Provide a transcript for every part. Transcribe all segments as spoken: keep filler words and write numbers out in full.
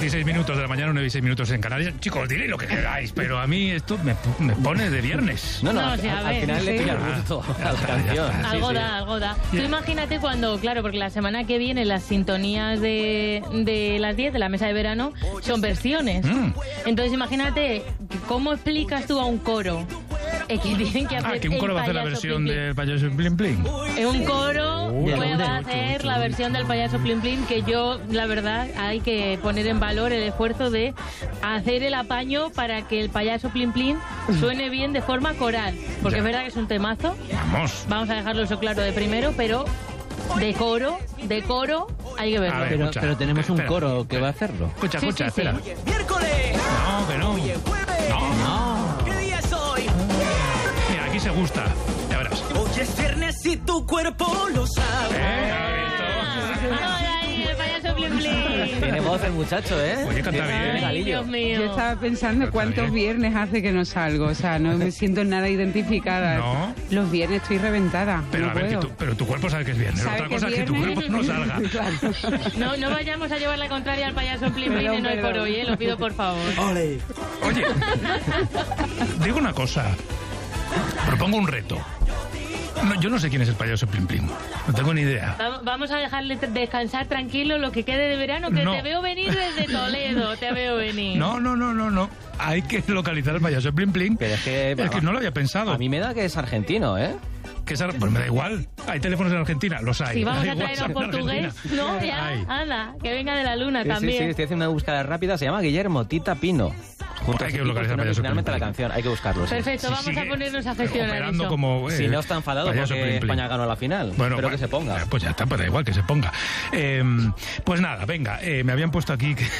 dieciséis minutos de la mañana, nueve y seis minutos en Canarias. Chicos, diréis lo que queráis, pero a mí esto me, me pone de viernes. No, no, No, al, sí, a al ver, final sí. le pilla el gusto a la canción. Sí, Algo sí. da, algo da. Tú imagínate cuando, claro, porque la semana que viene las sintonías de, de las diez de la mesa de verano son versiones. Mm. Entonces imagínate, ¿cómo explicas tú a un coro? Es que tienen que hacer Ah, que un coro el va a hacer la payaso versión Plim Plim. del payaso Plim Plim. Es un coro Uy, que ¿dónde? va a hacer la versión del payaso Plim Plim, que yo, la verdad, hay que poner en valor el esfuerzo de hacer el apaño para que el payaso Plim Plim suene bien de forma coral. Porque Ya. es verdad que es un temazo. Vamos. Vamos a dejarlo eso claro de primero, pero de coro, de coro, hay que verlo. A ver, Pero, escucha. pero tenemos un Espera, coro que espera. va a hacerlo. Escucha, Sí, escucha, sí, espera. sí. Miércoles. No, que no. Hoy es jueves. No, No. ¿Qué día es hoy? Mira, aquí se gusta. Ya verás. Hoy es viernes y tu cuerpo lo sabe. ¿Eh? Ahora ahí, el payaso Plim Plim. Tiene voz el muchacho, ¿eh? Oye, canta Tiene bien. Ay, galillo. Dios mío. Yo estaba pensando Pero está cuántos bien. viernes hace que no salgo, o sea, no me siento nada identificada. No. Los viernes estoy reventada, Pero no a ver, que puedo. tú, pero tu cuerpo sabe que es viernes. ¿Sabe Otra que cosa es es que tu viernes? cuerpo no salga. Claro. No, no vayamos a llevar la contraria al payaso Plim Plim Perdón, en hoy por perdón. hoy, ¿eh? Lo pido por favor. Ole. Oye, digo una cosa. Propongo un reto. No, yo no sé quién es el payaso Plim Plim. No tengo ni idea. Va- Vamos a dejarle t- descansar tranquilo lo que quede de verano, que No. te veo venir desde Toledo, te veo venir. No, no, no, no, no. Hay que localizar al payaso Plim Plim. Pero es que- Es que no lo había pensado. A mí me da que es argentino, ¿eh? Que es ar- pues me da igual. Hay teléfonos en Argentina, los hay. Si vamos Hay a traer a WhatsApp un en portugués, Argentina. no, ya, Hay. anda, que venga de la luna Sí, sí, también. sí, estoy haciendo una búsqueda rápida. Se llama Guillermo Tita Pino. Junto Hay a que su equipo, localizar haciendo payaso originalmente Plim la Plim. canción. Hay que buscarlo. sí. Perfecto, Si vamos sigue a ponernos a gestionar operando eso. como, eh, Si no está enfadado payaso porque Plim Plim. España ganó la final. Bueno, Espero bueno, que se ponga. eh, Pues ya está, pues da igual que se ponga. Eh, pues nada, venga, eh, me habían puesto aquí que,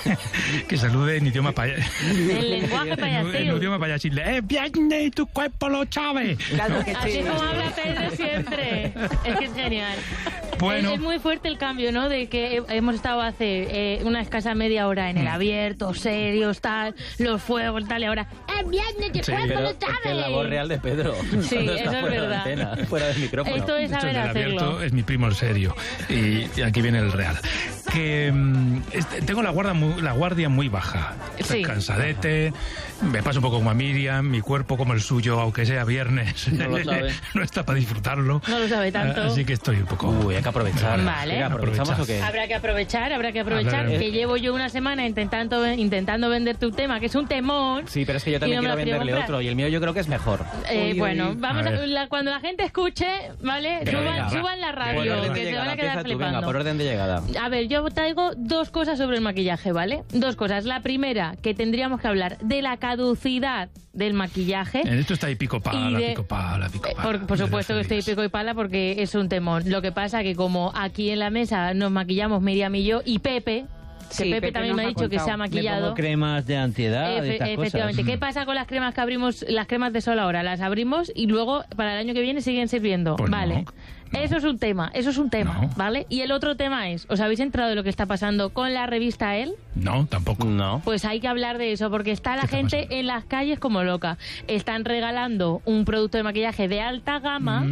que salude en idioma paya... El lenguaje en, en payasil. idioma payasil. ¡Eh, viene y tu cuerpo lo sabe! Claro que Así sí. como habla Pedro siempre. Es que es genial. Bueno. Es, es muy fuerte el cambio, ¿no? De que he- hemos estado hace eh, una escasa media hora en el Mm. abierto, serios, tal, los fuegos, tal, y ahora. ¡Es viernes, que Sí, cuerpo Pero lo es que sabe! la voz real de Pedro. Sí, cuando está eso es fuera de verdad. antena, fuera del micrófono. Esto es Esto es saber del abierto, hacerlo. es mi primo el serio. Y, y aquí viene el real. Que mm, este, tengo la guardia, muy, la guardia muy baja. Estoy Sí. cansadete, me paso un poco como a Miriam, mi cuerpo como el suyo, aunque sea viernes. No lo sabe. No está para disfrutarlo. No lo sabe tanto. Así que estoy un poco... Uy, hay que aprovechar. Vale. Venga, ¿aprovechamos o qué? Habrá que aprovechar, habrá que aprovechar. A ver. Que llevo yo una semana intentando, intentando vender tu tema, que es un temón. Sí, pero es que yo Y también no me quiero lo quiero venderle comprar. otro y el mío yo creo que es mejor. Eh, Uy, bueno, uy. vamos A a, ver. la- cuando la gente escuche, ¿vale? Venga, Suban, venga. suban la Por radio, orden de que se van llegada, a quedar empieza tú, flipando. venga, por orden de llegada. A ver, yo traigo dos cosas sobre el maquillaje, ¿vale? Dos cosas. La primera, que tendríamos que hablar de la caducidad del maquillaje. En esto está ahí pico pala, Y de- pico pala, pico Eh, pala. Por, por supuesto que estoy pico y pala porque es un temón. Lo que pasa que como aquí en la mesa nos maquillamos Miriam y yo y Pepe, que Sí, Pepe, Pepe también nos me ha ha dicho que se ha contado. Me maquillado. pongo cremas de antiedad, Efe- de estas efectivamente. cosas. ¿Qué pasa con las cremas que abrimos, las cremas de sol ahora? Las abrimos y luego para el año que viene siguen sirviendo. Pues no, vale. no. Eso es un tema, eso es un tema, No. ¿vale? Y el otro tema es, ¿os habéis enterado de lo que está pasando con la revista Elle? No, tampoco. No. Pues hay que hablar de eso, porque está la ¿Qué está gente pasando? en las calles como loca. Están regalando un producto de maquillaje de alta gama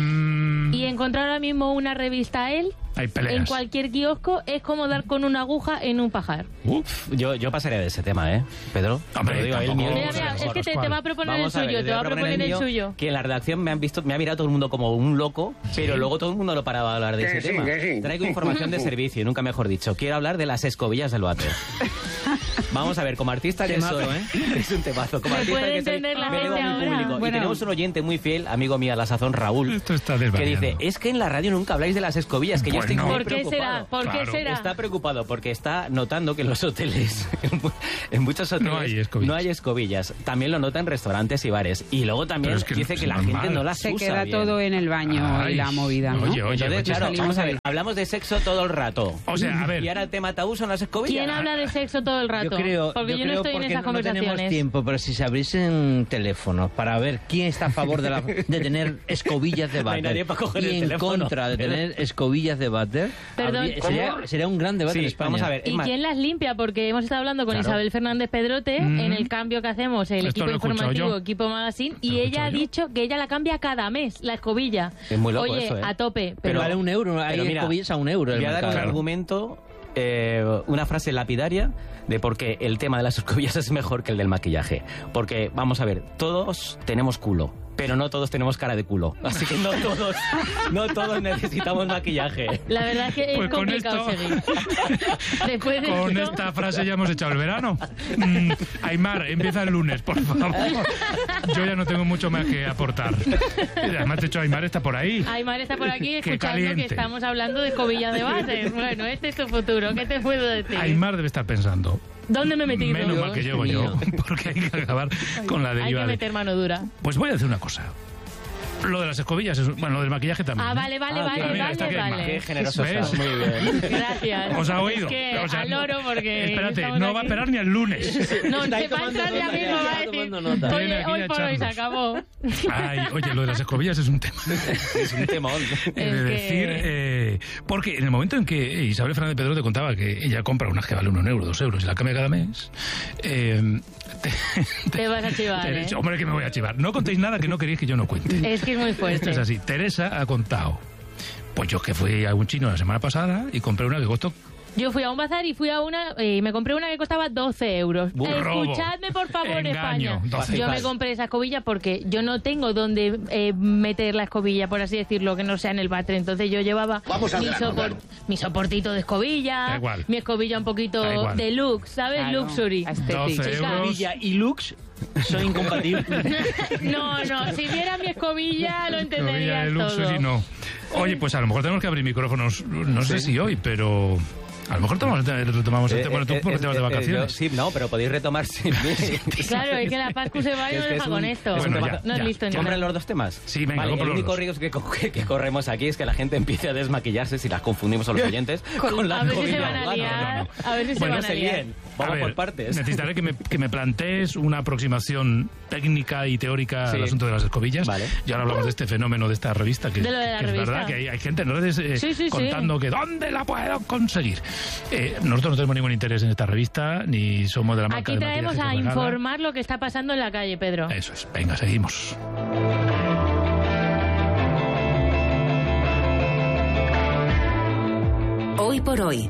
Mm, y encontrar ahora mismo una revista Elle hay peleas. en cualquier kiosco es como dar con una aguja en un pajar. Uf. Yo, yo pasaría de ese tema, ¿eh, Pedro? Hombre, Te lo digo, el tampoco. mío Mira, es mira, mejor. es que te, ¿cuál? te va a proponer Vamos el a ver, suyo, le te va a voy proponer el mío, suyo. Que en la redacción me han visto, me ha mirado todo el mundo como un loco, pero luego todo el mundo lo paraba a hablar de Que ese sí, tema. que sí. Traigo información de servicio, nunca mejor dicho. Quiero hablar de las escobillas del váter. Vamos a ver, como artista que Temazo, soy, ¿eh? es un temazo. Como Me artista puede que soy, entender la me debo a gente mi ahora. público. Bueno. Y tenemos un oyente muy fiel, amigo mío a la sazón, Raúl, Esto está que desvariando. dice, es que en la radio nunca habláis de las escobillas, que yo Pues estoy no. muy ¿Por qué preocupado. será? ¿Por qué Claro. será? Está preocupado porque está notando que en los hoteles, en muchos hoteles, No hay escobillas. no hay escobillas. También lo nota en restaurantes y bares. Y luego también Pero es que dice es que la normal. gente no las Se usa queda bien. todo en el baño Ay, y la movida, ¿no? oye, oye, Entonces, oye. claro, salimos vamos a ahí. ver, hablamos de sexo todo el rato. O sea, a ver. Y ahora el tema tabú son las escobillas. ¿Quién habla de sexo todo el rato? Yo creo, porque yo, no creo estoy en porque esas no tenemos conversaciones. tiempo, pero si se abriesen teléfonos para ver quién está a favor de, la, de tener escobillas de No hay váter nadie para coger y el en teléfono. contra de tener escobillas de váter, Perdón, habría- ¿cómo? sería, sería un gran debate Sí, en España. vamos a ver. Es ¿Y más, quién las limpia? Porque hemos estado hablando con Claro. Isabel Fernández Pedrote Mm. en el cambio que hacemos, el Esto equipo lo he escuchado informativo, yo. equipo magazine, Lo y he ella escuchado ha yo. dicho que ella la cambia cada mes, la escobilla. Es muy loco Oye, eso, ¿eh? a tope. pero Pero, vale un euro, hay pero mira, escobillas a un euro. el voy a dar un mercado. argumento eh, una frase lapidaria de por qué el tema de las escobillas es mejor que el del maquillaje. Porque, vamos a ver, todos tenemos culo, pero no todos tenemos cara de culo. Así que no todos, no todos necesitamos maquillaje. La verdad es que es Pues con complicado esto- seguir. Después de Con esto, esta frase ya hemos echado el verano. Mm, Aymar, empieza el lunes, por favor. Yo ya no tengo mucho más que aportar. Además, de hecho, Aymar está por ahí. Aymar está por aquí Qué escuchando caliente. que estamos hablando de escobillas de base. Bueno, este es tu futuro. ¿Qué te puedo decir? Aymar debe estar pensando. ¿Dónde me he metido? Menos mal que llego yo, porque hay que acabar con la Hay que deriva de... meter mano dura. Pues voy a decir una cosa. Lo de las escobillas, es... bueno, lo del maquillaje también. Ah, ¿eh? vale, vale, Ah, vale, mira, vale, está bien, vale. Qué generoso ¿Ves? estás, muy bien. Gracias. ¿Os ha oído? Es que O sea, al oro, porque... Espérate, estamos no va a aquí. esperar ni el lunes. No, Está ahí se va a tomando entrar ya nota, mismo, ya, va a está decir, tomando nota. oye, Viene aquí hoy a por hoy se echarnos. acabó. Ay, oye, lo de las escobillas es un tema. Es un temón. He de Es que- decir, eh, porque en el momento en que Isabel Fernández Pedro te contaba que ella compra unas que valen un euro, dos euros y la cambia cada mes, eh, te, Te vas a chivar, te he ¿eh? dicho, hombre, que me voy a chivar. No contéis nada que no queréis que yo no cuente. Es que es muy Esto fuerte. es así. Teresa ha contado. Pues yo que fui a un chino la semana pasada y compré una que costó... Yo fui a un bazar y fui a una y me compré una que costaba doce euros. Robo. Escuchadme, por favor, Engaño, España. doce. Yo me compré esa escobilla porque yo no tengo donde eh, meter la escobilla, por así decirlo, que no sea en el váter. Entonces yo llevaba mi, sopor- mi soportito de escobilla, Da igual. mi escobilla un poquito Da igual. deluxe, ¿sabes? Claro, Luxury. aesthetic. doce Chica. euros. Villa y Lux son incompatibles. No, no, si viera mi escobilla lo Escobilla entenderías de todo. luxury, no. Oye, pues a lo mejor tenemos que abrir micrófonos, no sé si hoy, pero... A lo mejor tomamos, retomamos el tema, bueno, tú Eh, porque eh, te vas de eh, vacaciones. yo- sí, no, pero podéis retomar sin mí. Claro, es que la Pascu se va y Es nos que deja es un- con esto. es un Bueno, tema- ya, no es ya, listo ni ya. ¿Compran nada. los dos temas? Sí, venga, vale, compro el los único dos. riesgo que, co- que, que corremos aquí es que la gente empiece a desmaquillarse si las confundimos a los oyentes con, la A ver si se escobilla van a humana. liar. no, no. A ver si se Bueno, van No a se liar. líen. A Vamos ver, por partes. necesitaré que me, que me plantees una aproximación técnica y teórica Sí. al asunto de las escobillas. Vale. Y ahora hablamos de este fenómeno de esta revista, que, De lo de la que es revista. verdad que hay, hay gente en redes eh, Sí, sí, sí. contando que ¿dónde la puedo conseguir? Eh, nosotros no tenemos ningún interés en esta revista, ni somos de la marca Aquí de traemos maquillaje a que regala. informar lo que está pasando en la calle, Pedro. Eso es. Venga, seguimos. Hoy por hoy.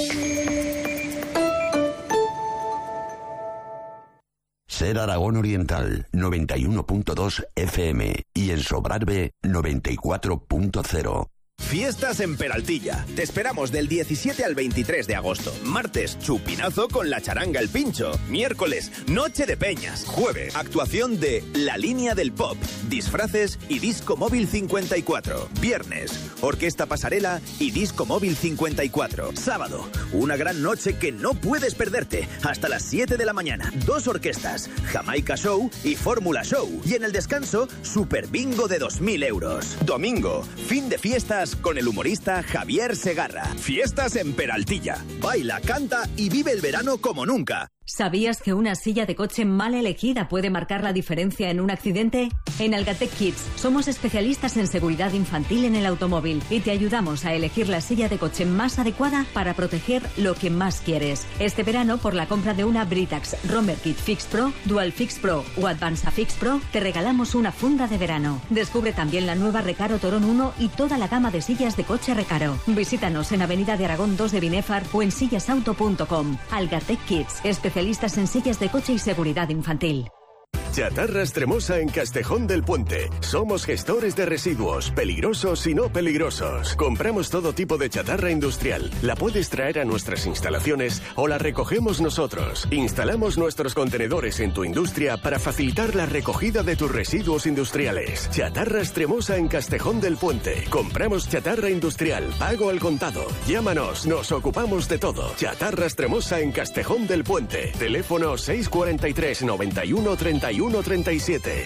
Ser Aragón Oriental noventa y uno punto dos F M y en Sobrarbe noventa y cuatro punto cero. Fiestas en Peraltilla. Te esperamos del diecisiete al veintitrés de agosto. Martes, chupinazo con la charanga El Pincho. Miércoles, noche de peñas. Jueves, actuación de La Línea del Pop, disfraces y Disco Móvil cincuenta y cuatro. Viernes, Orquesta Pasarela y Disco Móvil cincuenta y cuatro. Sábado, una gran noche que no puedes perderte. Hasta las siete de la mañana. Dos orquestas, Jamaica Show y Fórmula Show. Y en el descanso, Super Bingo de dos mil euros. Domingo, fin de fiestas con el humorista Javier Segarra. Fiestas en Peraltilla. Baila, canta y vive el verano como nunca. ¿Sabías que una silla de coche mal elegida puede marcar la diferencia en un accidente? En Algatec Kids somos especialistas en seguridad infantil en el automóvil y te ayudamos a elegir la silla de coche más adecuada para proteger lo que más quieres. Este verano, por la compra de una Britax Romer Kit Fix Pro, Dual Fix Pro o Advanza Fix Pro, te regalamos una funda de verano. Descubre también la nueva Recaro Torón uno y toda la gama de sillas de coche Recaro. Visítanos en Avenida de Aragón dos de Binefar o en sillasauto punto com. Algatec Kids, especialistas en sillas de coche y seguridad infantil. Chatarra Extremosa en Castejón del Puente. Somos gestores de residuos, peligrosos y no peligrosos. Compramos todo tipo de chatarra industrial. La puedes traer a nuestras instalaciones o la recogemos nosotros. Instalamos nuestros contenedores en tu industria para facilitar la recogida de tus residuos industriales. Chatarra Extremosa en Castejón del Puente. Compramos chatarra industrial, pago al contado. Llámanos, nos ocupamos de todo. Chatarra Extremosa en Castejón del Puente. Teléfono seis cuatro tres, noventa y uno, treinta y uno, treinta y siete.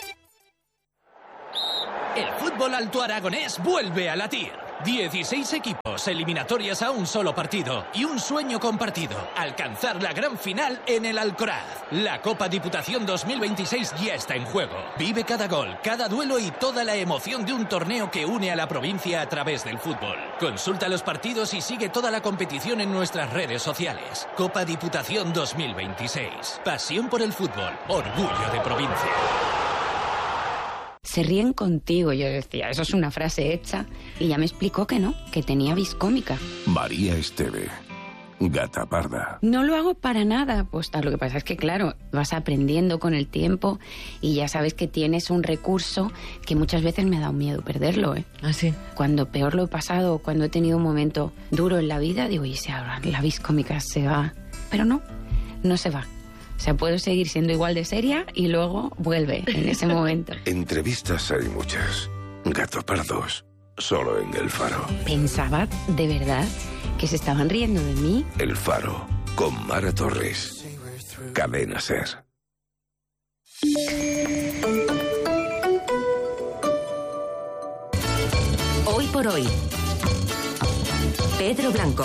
El fútbol alto aragonés vuelve a latir. dieciséis equipos, eliminatorias a un solo partido y un sueño compartido: alcanzar la gran final en el Alcoraz. La Copa Diputación dos mil veintiséis ya está en juego. Vive cada gol, cada duelo y toda la emoción de un torneo que une a la provincia a través del fútbol. Consulta los partidos y sigue toda la competición en nuestras redes sociales. Copa Diputación dos mil veintiséis. Pasión por el fútbol, orgullo de provincia. Se ríen contigo. Yo decía, eso es una frase hecha. Y ya me explicó que no, que tenía vis cómica. María Esteve. Gata parda. No lo hago para nada, pues lo que pasa es que, claro, vas aprendiendo con el tiempo y ya sabes que tienes un recurso que muchas veces me ha dado miedo perderlo, ¿eh? ¿Ah, sí? Cuando peor lo he pasado, cuando he tenido un momento duro en la vida, digo, y si ahora la vis cómica se va. Pero no, no se va. O sea, puedo seguir siendo igual de seria y luego vuelve en ese momento. Entrevistas hay muchas. Gato pardos, solo en El Faro. Pensaba, de verdad, que se estaban riendo de mí. El Faro, con Mara Torres. Cadena Ser. Hoy por hoy, Pedro Blanco.